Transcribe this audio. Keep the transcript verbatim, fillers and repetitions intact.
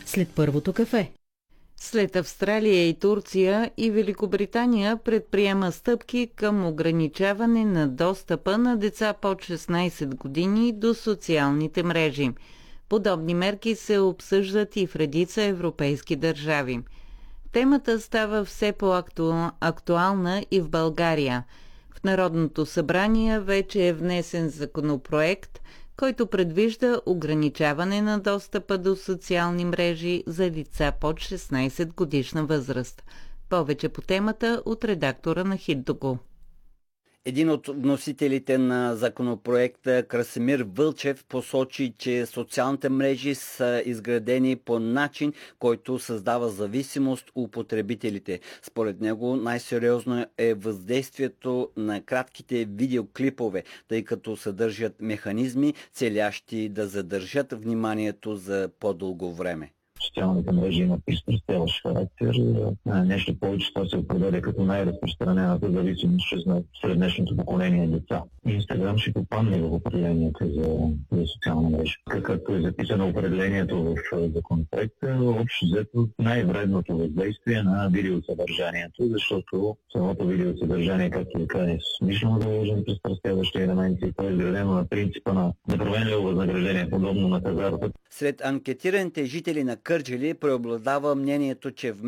след първото кафе. След Австралия и Турция и Великобритания предприема стъпки към ограничаване на достъпа на деца под шестнайсет години до социалните мрежи. Подобни мерки се обсъждат и в редица европейски държави. Темата става все по-актуална и в България. В Народното събрание вече е внесен законопроект, който предвижда ограничаване на достъпа до социални мрежи за лица под шестнайсет годишна възраст. Повече по темата от редактора на Хиддого. Един от вносителите на законопроекта, Красимир Вълчев, посочи, че социалните мрежи са изградени по начин, който създава зависимост у потребителите. Според него най-сериозно е въздействието на кратките видеоклипове, тъй като съдържат механизми, целящи да задържат вниманието за по-дълго време. Социалните мрежи имат пристрастяващ характер. Нещо повече, това се определя като най-разпространената зависимост сред днешното поколение деца. Инстаграм ще попадне в определението за, за социална мрежа. Както е записано определението в законопроекта, общо взето най-вредното въздействие на видеосъдържанието, защото самото видеосъдържание, както ви казах, е смишлено заложено пристрастяващи елементи, то е изградено на принципа на неправенливо възнаграждение, подобно на хазарта. Сред анкетираните жители на Кърджали преобладава мнението, че вместо